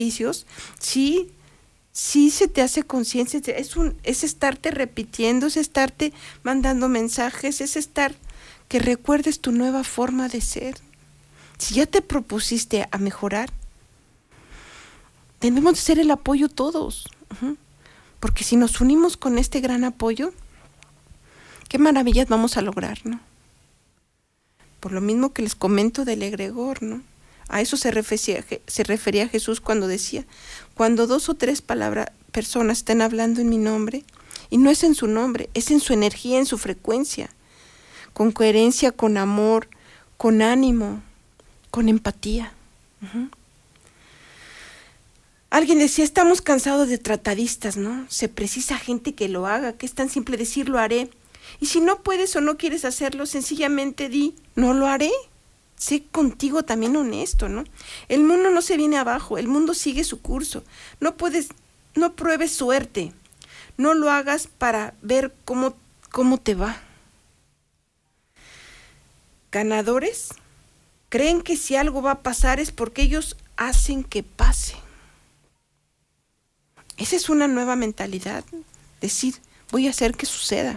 sí, sí se te hace conciencia, es estarte repitiendo, es estarte mandando mensajes, es estar que recuerdes tu nueva forma de ser. Si ya te propusiste a mejorar, debemos de ser el apoyo todos, porque si nos unimos con este gran apoyo, qué maravillas vamos a lograr, ¿no? Por lo mismo que les comento del egregor, ¿no? A eso se refería Jesús cuando decía, cuando 2 o 3 personas estén hablando en mi nombre, y no es en su nombre, es en su energía, en su frecuencia, con coherencia, con amor, con ánimo, con empatía. Alguien decía, estamos cansados de tratadistas, ¿no? Se precisa gente que lo haga, que es tan simple decir lo haré. Y si no puedes o no quieres hacerlo, sencillamente di, no lo haré. Sé contigo también honesto, ¿no? El mundo no se viene abajo, el mundo sigue su curso. No pruebes suerte. No lo hagas para ver cómo te va. Ganadores creen que si algo va a pasar es porque ellos hacen que pase. Esa es una nueva mentalidad. Decir, voy a hacer que suceda.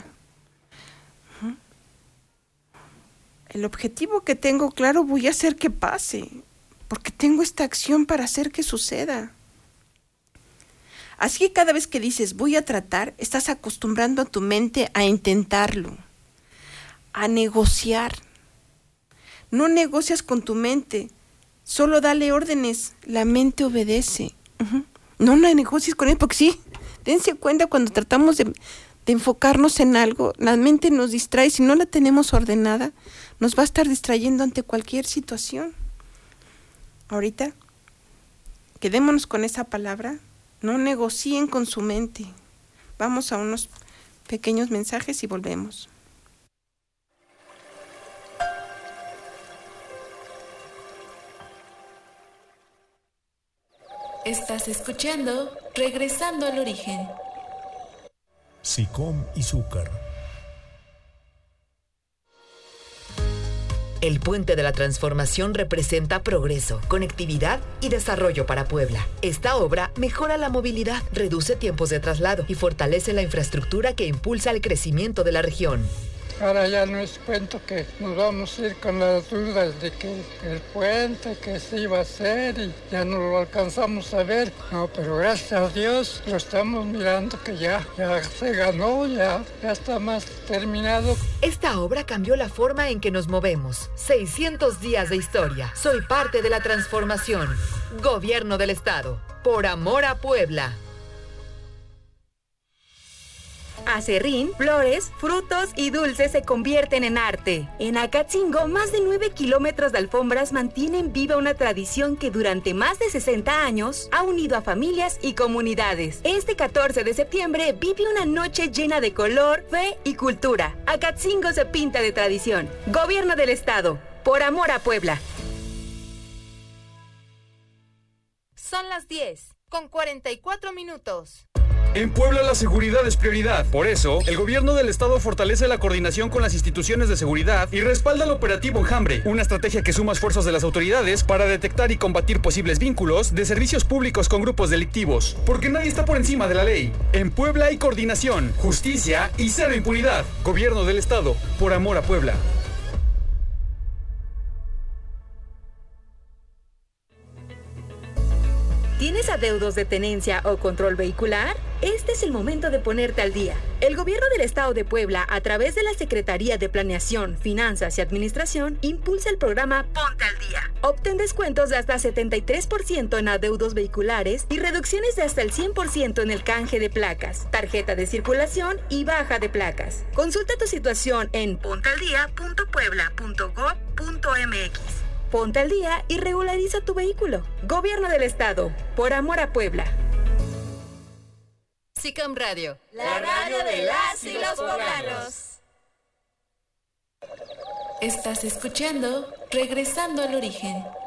El objetivo que tengo claro, voy a hacer que pase, porque tengo esta acción para hacer que suceda. Así que cada vez que dices voy a tratar, estás acostumbrando a tu mente a intentarlo, a negociar. No negocias con tu mente, solo dale órdenes, la mente obedece. No negocies con él, porque sí, dense cuenta cuando tratamos de enfocarnos en algo, la mente nos distrae, si no la tenemos ordenada, nos va a estar distrayendo ante cualquier situación. Ahorita, quedémonos con esa palabra, no negocien con su mente. Vamos a unos pequeños mensajes y volvemos. Estás escuchando Regresando al Origen. SICOM y Zúcar. El Puente de la Transformación representa progreso, conectividad y desarrollo para Puebla. Esta obra mejora la movilidad, reduce tiempos de traslado y fortalece la infraestructura que impulsa el crecimiento de la región. Ahora ya no es cuento que nos vamos a ir con las dudas de que el puente, que se iba a hacer y ya no lo alcanzamos a ver. No, pero gracias a Dios lo estamos mirando que ya se ganó, ya está más terminado. Esta obra cambió la forma en que nos movemos. 600 días de historia. Soy parte de la transformación. Gobierno del Estado. Por amor a Puebla. Acerrín, flores, frutos y dulces se convierten en arte. En Acatzingo, más de 9 kilómetros de alfombras mantienen viva una tradición que durante más de 60 años ha unido a familias y comunidades. Este 14 de septiembre vive una noche llena de color, fe y cultura. Acatzingo se pinta de tradición. Gobierno del Estado, por amor a Puebla. Son las 10:44. En Puebla la seguridad es prioridad. Por eso, el gobierno del estado fortalece la coordinación con las instituciones de seguridad y respalda el operativo Enjambre, una estrategia que suma esfuerzos de las autoridades para detectar y combatir posibles vínculos de servicios públicos con grupos delictivos. Porque nadie está por encima de la ley. En Puebla hay coordinación, justicia y cero impunidad. Gobierno del estado, por amor a Puebla. ¿Tienes adeudos de tenencia o control vehicular? Este es el momento de ponerte al día. El Gobierno del Estado de Puebla, a través de la Secretaría de Planeación, Finanzas y Administración, impulsa el programa Ponte al Día. Obtén descuentos de hasta 73% en adeudos vehiculares y reducciones de hasta el 100% en el canje de placas, tarjeta de circulación y baja de placas. Consulta tu situación en pontealdía.puebla.gov.mx. Ponte al día y regulariza tu vehículo. Gobierno del Estado, por amor a Puebla. SICOM Radio, la radio de las y los poblanos. Estás escuchando Regresando al Origen.